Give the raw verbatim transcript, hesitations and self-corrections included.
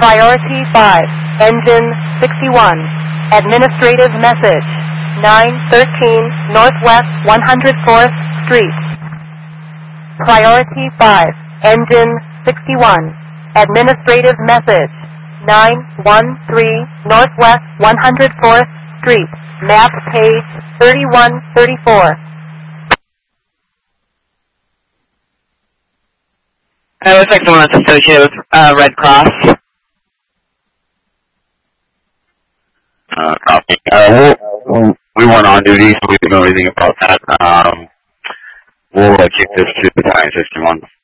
Priority five, engine sixty-one. Administrative message, nine thirteen Northwest one hundred fourth Street. Priority five, engine sixty-one. Administrative message, nine one three Northwest one hundred fourth Street. Map page thirty-one thirty-four. Uh, looks like someone that's associated with uh, Red Cross. Uh, copy. Uh, we'll, we weren't on duty, so we don't know anything about that. Um, we'll uh, kick this to the Battalion sixty-one.